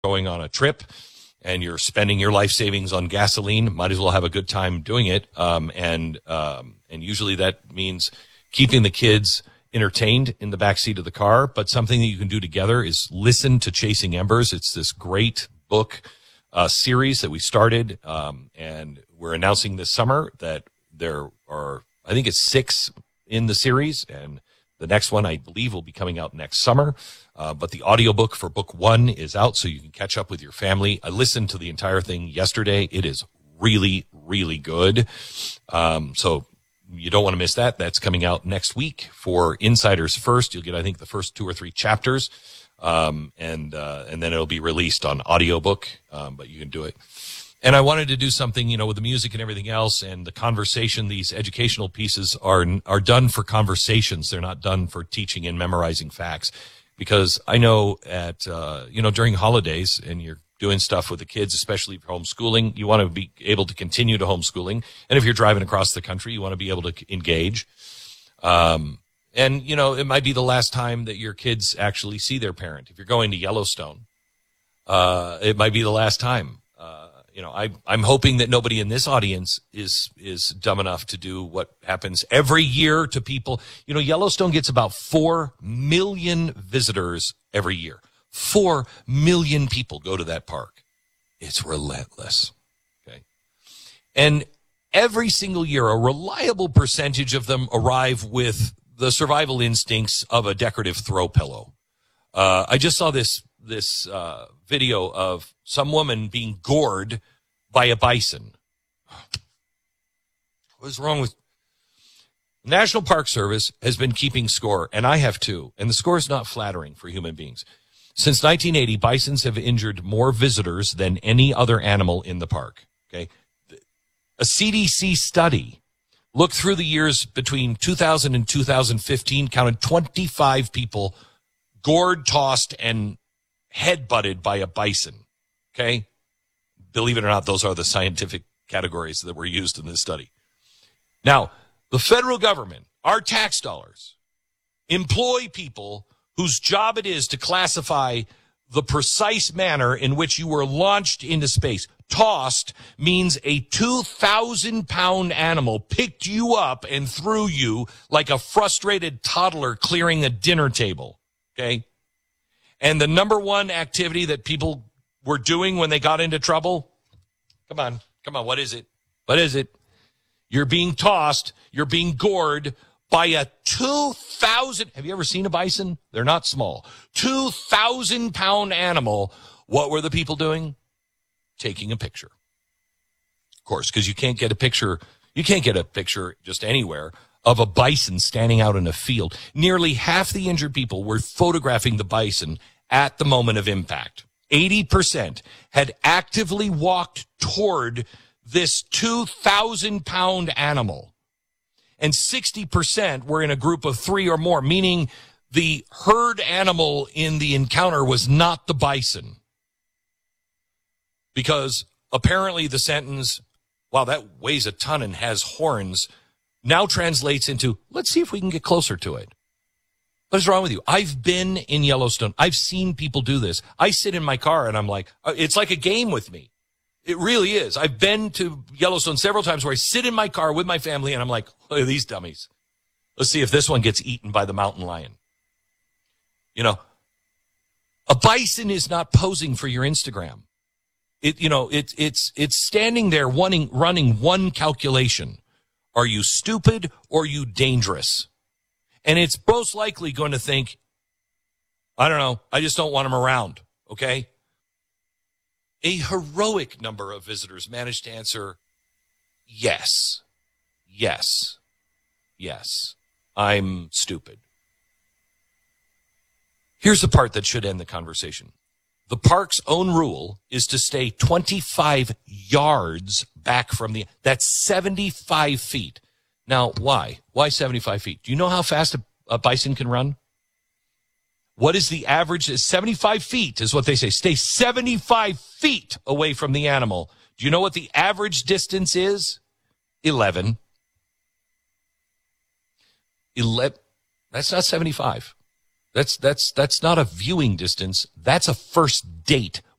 going on a trip and you're spending your life savings on gasoline, might as well have a good time doing it. And usually that means keeping the kids entertained in the backseat of the car. But something that you can do together is listen to Chasing Embers. It's this great book series that we started, and we're announcing this summer that there are, I think it's 6 in the series, and the next one, I believe, will be coming out next summer. But the audiobook for book 1 is out, so you can catch up with your family. I listened to the entire thing yesterday. It is really, really good. So you don't want to miss that. That's coming out next week for Insiders First. You'll get, I think, the first 2 or 3 chapters. And then it'll be released on audiobook, but you can do it. And I wanted to do something, with the music and everything else and the conversation. These educational pieces are done for conversations. They're not done for teaching and memorizing facts, because I know during holidays and you're doing stuff with the kids, especially for homeschooling, you want to be able to continue to homeschooling. And if you're driving across the country, you want to be able to engage. And, it might be the last time that your kids actually see their parent. If you're going to Yellowstone, it might be the last time. I'm hoping that nobody in this audience is dumb enough to do what happens every year to people. Yellowstone gets about 4 million visitors every year. 4 million people go to that park. It's relentless. Okay. And every single year, a reliable percentage of them arrive with the survival instincts of a decorative throw pillow. I just saw this video of some woman being gored by a bison. What's wrong with National Park Service has been keeping score, and I have too, and the score is not flattering for human beings. Since 1980, bisons have injured more visitors than any other animal in the park. Okay, a CDC study looked through the years between 2000 and 2015, counted 25 people gored, tossed, and head-butted by a bison. Okay? Believe it or not, those are the scientific categories that were used in this study. Now, the federal government, our tax dollars, employ people whose job it is to classify the precise manner in which you were launched into space. Tossed means a 2,000-pound animal picked you up and threw you like a frustrated toddler clearing a dinner table. Okay? And the number one activity that people were doing when they got into trouble? Come on, what is it? What is it? You're being tossed, you're being gored by a 2,000, have you ever seen a bison? They're not small. 2,000-pound animal. What were the people doing? Taking a picture. Of course, because you can't get a picture just anywhere of a bison standing out in a field. Nearly half the injured people were photographing the bison at the moment of impact. 80% had actively walked toward this 2,000-pound animal. And 60% were in a group of 3 or more, meaning the herd animal in the encounter was not the bison. Because apparently the sentence, wow, that weighs a ton and has horns, now translates into, let's see if we can get closer to it. What is wrong with you? I've been in Yellowstone. I've seen people do this. I sit in my car and I'm like, it's like a game with me. It really is. I've been to Yellowstone several times where I sit in my car with my family and I'm like, look at these dummies. Let's see if this one gets eaten by the mountain lion. A bison is not posing for your Instagram. It's standing there running one calculation. Are you stupid or are you dangerous? And it's most likely going to think, I don't know, I just don't want them around, okay? A heroic number of visitors managed to answer, yes, I'm stupid. Here's the part that should end the conversation. The park's own rule is to stay 25 yards back from that's 75 feet. Now, why? Why 75 feet? Do you know how fast a bison can run? What is the average? 75 feet is what they say. Stay 75 feet away from the animal. Do you know what the average distance is? 11. 11. That's not 75. That's not a viewing distance. That's a first date